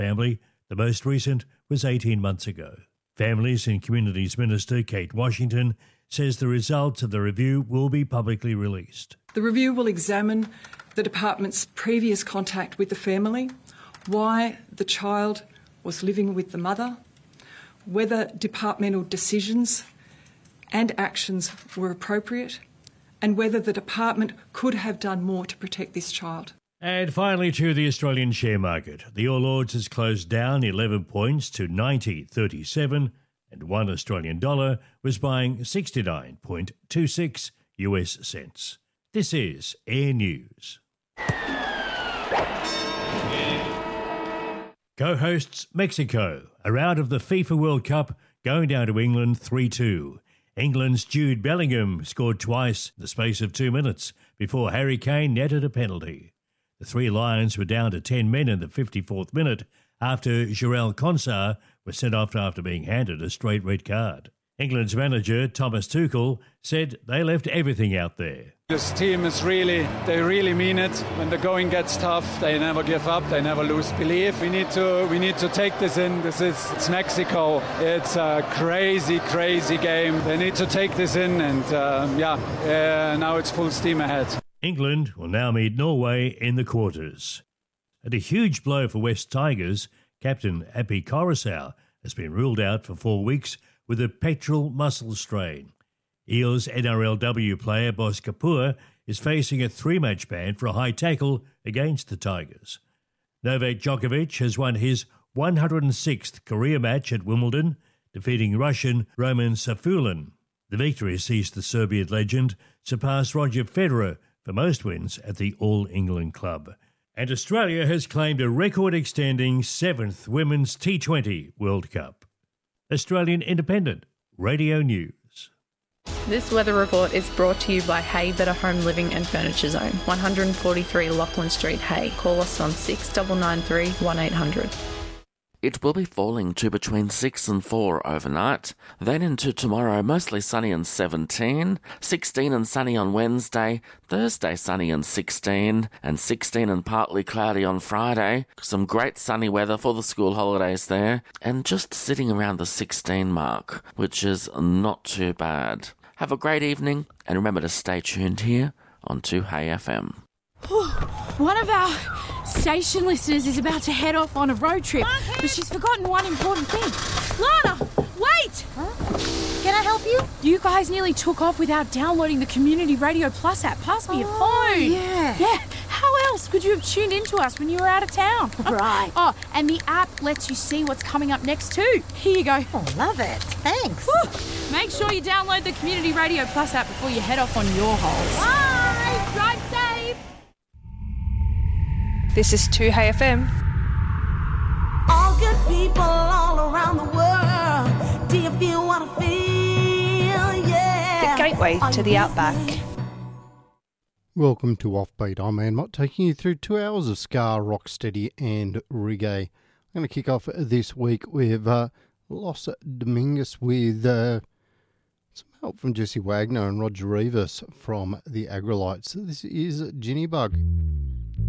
family. The most recent was 18 months ago. Families and Communities Minister Kate Washington says the results of the review will be publicly released. The review will examine the department's previous contact with the family, why the child was living with the mother, whether departmental decisions and actions were appropriate, and whether the department could have done more to protect this child. And finally to the Australian share market. The All Ords has closed down 11 points to 90.37, and one Australian dollar was buying 69.26 US cents. This is Air News. Co-hosts Mexico, a round of the FIFA World Cup going down to England 3-2. England's Jude Bellingham scored twice in the space of 2 minutes before Harry Kane netted a penalty. The Three Lions were down to 10 men in the 54th minute after Jarell Quansah was sent off after being handed a straight red card. England's manager, Thomas Tuchel, said they left everything out there. This team is they really mean it. When the going gets tough, they never give up, they never lose belief. We need to take this in. It's Mexico. It's a crazy, crazy game. They need to take this in, and now it's full steam ahead. England will now meet Norway in the quarters. And a huge blow for West Tigers, captain Api Coruscant has been ruled out for 4 weeks with a pectoral muscle strain. Eels NRLW player Boss Kapoor is facing a 3-match ban for a high tackle against the Tigers. Novak Djokovic has won his 106th career match at Wimbledon, defeating Russian Roman Safulin. The victory sees the Serbian legend surpass Roger Federer for most wins at the All England Club. And Australia has claimed a record-extending 7th Women's T20 World Cup. Australian Independent Radio News. This weather report is brought to you by Hay Better Home Living and Furniture Zone, 143 Lachlan Street, Hay. Call us on 6993 1800. It will be falling to between 6 and 4 overnight. Then into tomorrow, mostly sunny and 17, 16 and sunny on Wednesday, Thursday sunny and 16 and partly cloudy on Friday. Some great sunny weather for the school holidays there, and just sitting around the 16 mark, which is not too bad. Have a great evening, and remember to stay tuned here on 2Hay FM. One of our station listeners is about to head off on a road trip, but she's forgotten one important thing. Lana, wait! Huh? Can I help you? You guys nearly took off without downloading the Community Radio Plus app. Pass me your phone. Yeah. How else could you have tuned into us when you were out of town? Right. Oh, and the app lets you see what's coming up next too. Here you go. Oh, love it. Thanks. Woo. Make sure you download the Community Radio Plus app before you head off on your holes. Bye. Drive safe. This is 2Hay FM. All good people all around the world. Do you feel what I feel? Yeah. The gateway to the outback. Welcome to Offbeat. I'm Ann Mott, taking you through 2 hours of ska, rocksteady and reggae. I'm going to kick off this week with Los Domingos with some help from Jesse Wagner and Roger Rivas from the Agrolites. This is Ginny Bug.